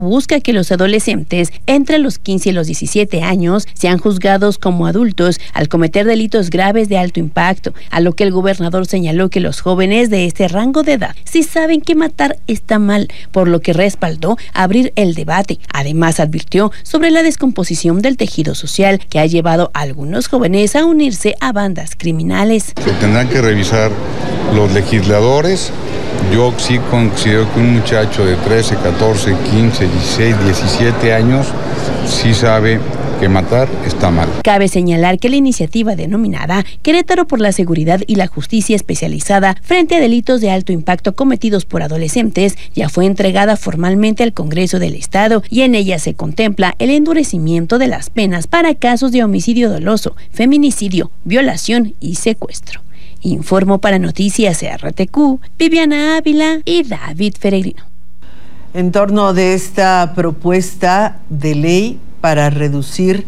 busca que los adolescentes entre los 15 y los 17 años sean juzgados como adultos al cometer delitos graves de alto impacto, a lo que el gobernador señaló que los jóvenes de este rango de edad sí saben que matar está mal, por lo que respaldó abrir el debate. Además, advirtió sobre la descomposición del tejido social que ha llevado a algunos jóvenes a unirse a bandas criminales. Se tendrán que revisar los legisladores. Yo sí considero que un muchacho de 13, 14, 15, 16, 17 años sí sabe que matar está mal. Cabe señalar que la iniciativa denominada Querétaro por la Seguridad y la Justicia Especializada frente a delitos de alto impacto cometidos por adolescentes ya fue entregada formalmente al Congreso del Estado y en ella se contempla el endurecimiento de las penas para casos de homicidio doloso, feminicidio, violación y secuestro. Informó para Noticias RTQ, Viviana Ávila y David Peregrino. En torno de esta propuesta de ley para reducir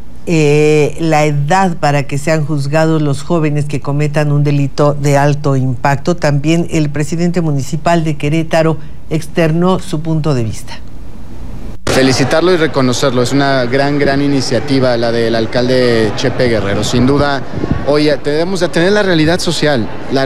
la edad para que sean juzgados los jóvenes que cometan un delito de alto impacto, también el presidente municipal de Querétaro externó su punto de vista. Felicitarlo y reconocerlo, es una gran iniciativa la del alcalde Chepe Guerrero. Sin duda, hoy debemos de tener la realidad social,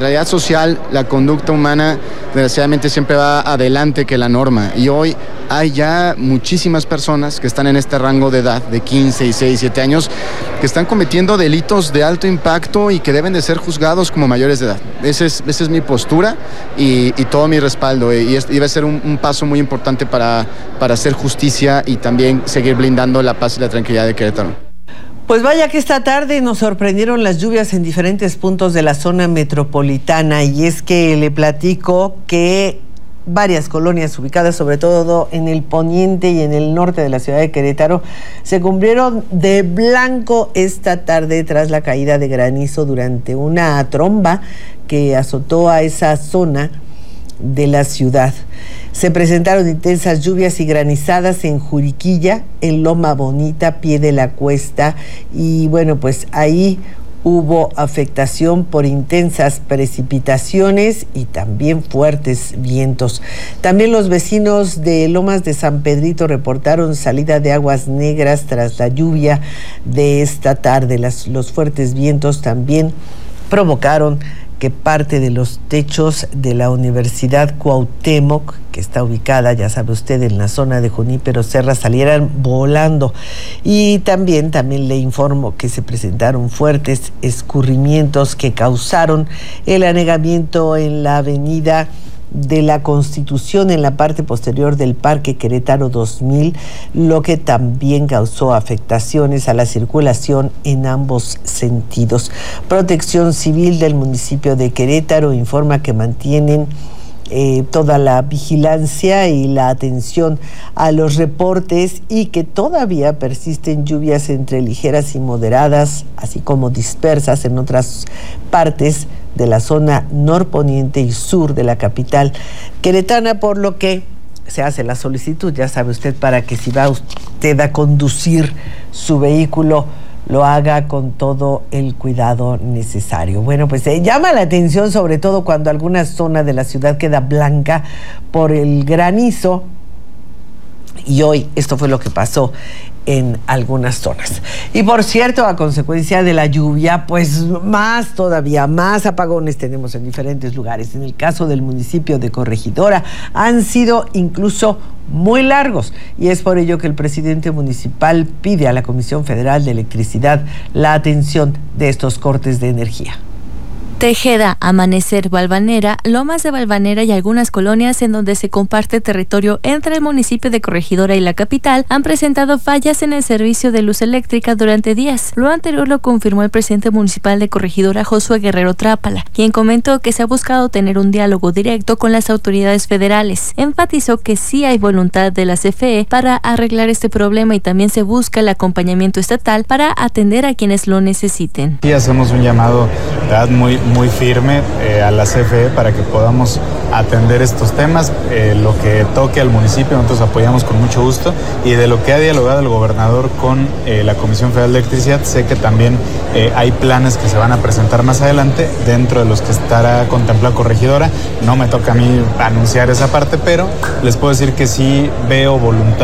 la conducta humana, desgraciadamente siempre va adelante que la norma, y hoy hay ya muchísimas personas que están en este rango de edad de 15, 16, 17 años que están cometiendo delitos de alto impacto y que deben de ser juzgados como mayores de edad. Esa es mi postura y todo mi respaldo, y va a ser un paso muy importante para hacer justicia y también seguir blindando la paz y la tranquilidad de Querétaro. Pues vaya que esta tarde nos sorprendieron las lluvias en diferentes puntos de la zona metropolitana, y es que le platico que varias colonias ubicadas sobre todo en el poniente y en el norte de la ciudad de Querétaro se cubrieron de blanco esta tarde tras la caída de granizo durante una tromba que azotó a esa zona de la ciudad. Se presentaron intensas lluvias y granizadas en Juriquilla, en Loma Bonita, Pie de la Cuesta, y bueno, pues ahí hubo afectación por intensas precipitaciones y también fuertes vientos. También los vecinos de Lomas de San Pedrito reportaron salida de aguas negras tras la lluvia de esta tarde. Los fuertes vientos también provocaron que parte de los techos de la Universidad Cuauhtémoc, que está ubicada, ya sabe usted, en la zona de Junípero Serra, salieran volando. Y también le informo que se presentaron fuertes escurrimientos que causaron el anegamiento en la avenida de la Constitución en la parte posterior del Parque Querétaro 2000, lo que también causó afectaciones a la circulación en ambos sentidos. Protección Civil del municipio de Querétaro informa que mantienen toda la vigilancia y la atención a los reportes y que todavía persisten lluvias entre ligeras y moderadas, así como dispersas en otras partes de la zona norponiente y sur de la capital queretana, por lo que se hace la solicitud, ya sabe usted, para que si va usted a conducir su vehículo, lo haga con todo el cuidado necesario. Bueno, pues llama la atención sobre todo cuando alguna zona de la ciudad queda blanca por el granizo, y hoy esto fue lo que pasó en algunas zonas. Y por cierto, a consecuencia de la lluvia, pues todavía más apagones tenemos en diferentes lugares. En el caso del municipio de Corregidora han sido incluso muy largos, y es por ello que el presidente municipal pide a la Comisión Federal de Electricidad la atención de estos cortes de energía. Tejeda, Amanecer, Valvanera, Lomas de Valvanera y algunas colonias en donde se comparte territorio entre el municipio de Corregidora y la capital han presentado fallas en el servicio de luz eléctrica durante días. Lo anterior lo confirmó el presidente municipal de Corregidora, Josué Guerrero Trápala, quien comentó que se ha buscado tener un diálogo directo con las autoridades federales. Enfatizó que sí hay voluntad de la CFE para arreglar este problema y también se busca el acompañamiento estatal para atender a quienes lo necesiten. Sí, hacemos un llamado, ¿verdad?, muy firme a la CFE para que podamos atender estos temas. Lo que toque al municipio nosotros apoyamos con mucho gusto, y de lo que ha dialogado el gobernador con la Comisión Federal de Electricidad, sé que también hay planes que se van a presentar más adelante, dentro de los que estará contemplada Corregidora. No me toca a mí anunciar esa parte, pero les puedo decir que sí veo voluntad